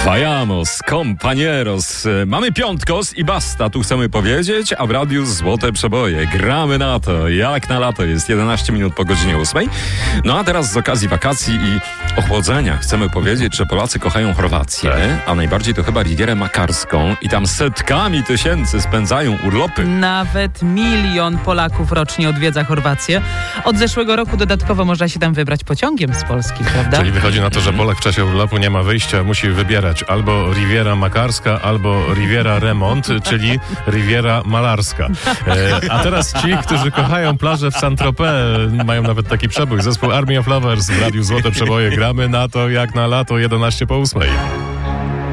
Vayamos, compañeros. Mamy piątkos i basta, tu chcemy powiedzieć, a w radiu Złote Przeboje. Gramy na to, jak na lato. Jest 11 minut po godzinie 8. No a teraz z okazji wakacji i ochłodzenia chcemy powiedzieć, że Polacy kochają Chorwację, a najbardziej to chyba Rivierę Makarską i tam setkami tysięcy spędzają urlopy. Nawet 1 milion Polaków rocznie odwiedza Chorwację. Od zeszłego roku dodatkowo można się tam wybrać pociągiem z Polski, prawda? Czyli wychodzi na to, że Polak w czasie urlopu nie ma wyjścia, musi wybierać albo Riviera Makarska, albo Riviera Remont, czyli Riviera Malarska. A teraz ci, którzy kochają plażę w Saint-Tropez, mają nawet taki przebój. Zespół Army of Lovers w radiu Złote Przeboje. Gramy na to jak na lato, 11 po 8.